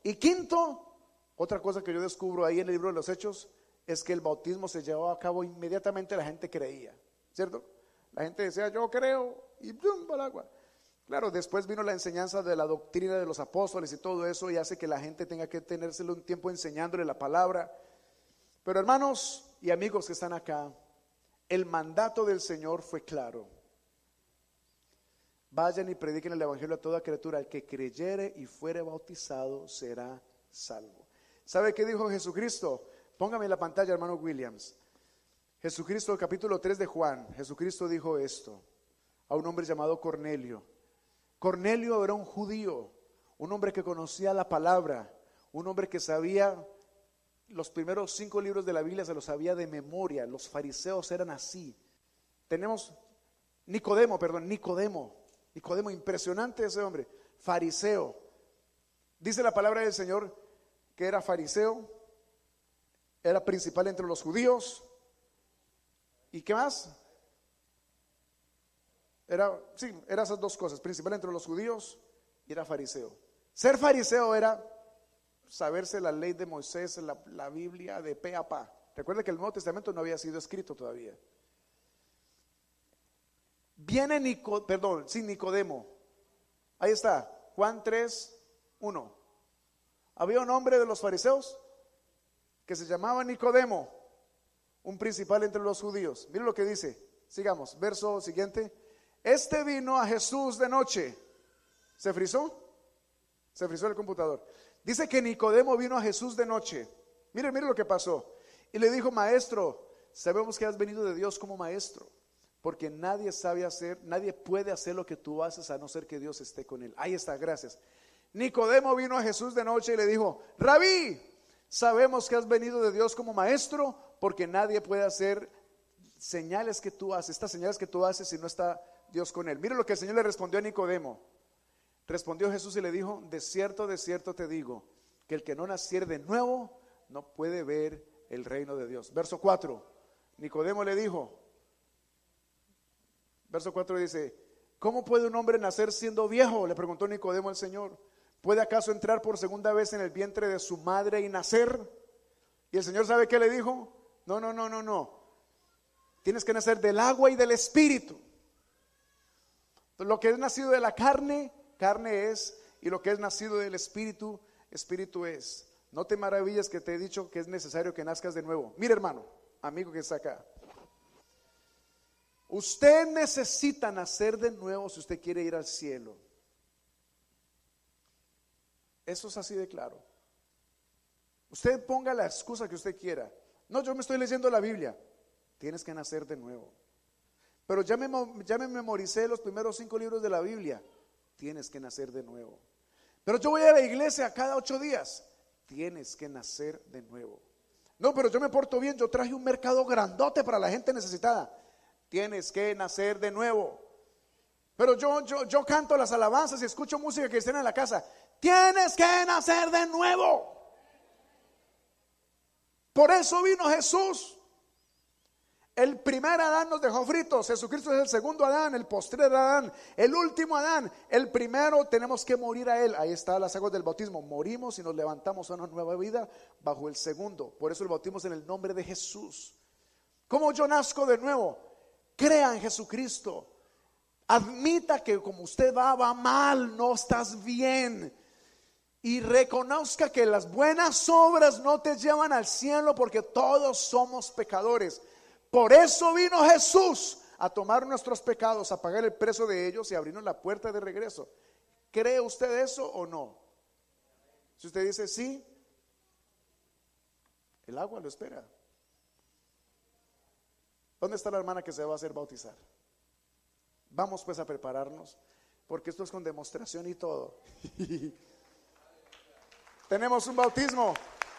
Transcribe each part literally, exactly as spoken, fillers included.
Y quinto, otra cosa que yo descubro ahí en el libro de los Hechos, es que el bautismo se llevaba a cabo inmediatamente. La gente creía, ¿cierto? La gente decía, yo creo, y ¡pum!, para el agua. Claro, después vino la enseñanza de la doctrina de los apóstoles y todo eso, y hace que la gente tenga que tenérselo un tiempo enseñándole la palabra. Pero hermanos y amigos que están acá, el mandato del Señor fue claro. Vayan y prediquen el evangelio a toda criatura. El que creyere y fuere bautizado será salvo. ¿Sabe qué dijo Jesucristo? Póngame en la pantalla, hermano Williams. Jesucristo, capítulo tres de Juan. Jesucristo dijo esto a un hombre llamado Cornelio. Cornelio era un judío, un hombre que conocía la palabra, un hombre que sabía los primeros cinco libros de la Biblia, se los sabía de memoria. Los fariseos eran así. Tenemos Nicodemo, perdón, Nicodemo. Nicodemo, impresionante ese hombre, fariseo. Dice la palabra del Señor que era fariseo, era principal entre los judíos. ¿Y qué más? Era, sí, era esas dos cosas, principal entre los judíos y era fariseo. Ser fariseo era saberse la ley de Moisés, la, la Biblia de pe a pa. Recuerda que el Nuevo Testamento no había sido escrito todavía. Viene Nico, perdón, sí, Nicodemo. Ahí está, Juan tres, uno. Había un hombre de los fariseos que se llamaba Nicodemo, un principal entre los judíos. Miren lo que dice, sigamos, verso siguiente. Este vino a Jesús de noche. ¿Se frizó? Se frizó el computador. Dice que Nicodemo vino a Jesús de noche. Mire, mire lo que pasó. Y le dijo, maestro, sabemos que has venido de Dios como maestro, porque nadie sabe hacer, nadie puede hacer lo que tú haces a no ser que Dios esté con él. Ahí está, gracias. Nicodemo vino a Jesús de noche y le dijo, Rabí, sabemos que has venido de Dios como maestro, porque nadie puede hacer señales que tú haces, estas señales que tú haces si no está Dios con él. Mire lo que el Señor le respondió a Nicodemo. Respondió Jesús y le dijo, de cierto, de cierto te digo, que el que no naciere de nuevo no puede ver el reino de Dios. Verso cuatro, Nicodemo le dijo, verso cuatro dice, ¿cómo puede un hombre nacer siendo viejo? Le preguntó Nicodemo al Señor. ¿Puede acaso entrar por segunda vez en el vientre de su madre y nacer? Y el Señor, ¿sabe qué le dijo? No, no, no, no, no. Tienes que nacer del agua y del espíritu. Lo que es nacido de la carne, carne es, y lo que es nacido del espíritu, espíritu es. No te maravilles que te he dicho que es necesario que nazcas de nuevo. Mire, hermano, amigo que está acá, usted necesita nacer de nuevo si usted quiere ir al cielo. Eso es así de claro. Usted ponga la excusa que usted quiera. No, yo me estoy leyendo la Biblia. Tienes que nacer de nuevo. Pero ya me, ya me memoricé los primeros cinco libros de la Biblia. Tienes que nacer de nuevo. Pero yo voy a la iglesia cada ocho días. Tienes que nacer de nuevo. No, pero yo me porto bien, yo traje un mercado grandote para la gente necesitada. Tienes que nacer de nuevo. Pero yo, yo, yo canto las alabanzas y escucho música cristiana en la casa. Tienes que nacer de nuevo. Por eso vino Jesús. El primer Adán nos dejó fritos. Jesucristo es el segundo Adán, el postrer Adán, el último Adán. El primero tenemos que morir a él. Ahí está las aguas del bautismo. Morimos y nos levantamos a una nueva vida bajo el segundo. Por eso el bautismo es en el nombre de Jesús. ¿Cómo yo nazco de nuevo? Crea en Jesucristo. Admita que como usted va, va mal, no estás bien. Y reconozca que las buenas obras no te llevan al cielo, porque todos somos pecadores. Por eso vino Jesús a tomar nuestros pecados, a pagar el precio de ellos y abrirnos la puerta de regreso. ¿Cree usted eso o no? Si usted dice sí, el agua lo espera. ¿Dónde está la hermana que se va a hacer bautizar? Vamos pues a prepararnos, porque esto es con demostración y todo. Tenemos un bautismo.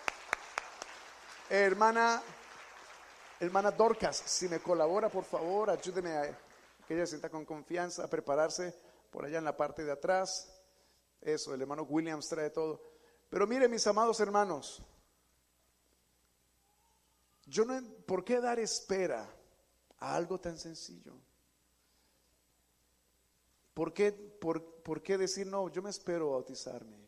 Hermana Hermana Dorcas, si me colabora, por favor, ayúdeme a que ella se sienta con confianza, a prepararse por allá en la parte de atrás. Eso, el hermano Williams trae todo. Pero mire, mis amados hermanos, yo no, ¿por qué dar espera a algo tan sencillo? ¿Por qué, por, por qué decir no, yo me espero bautizarme?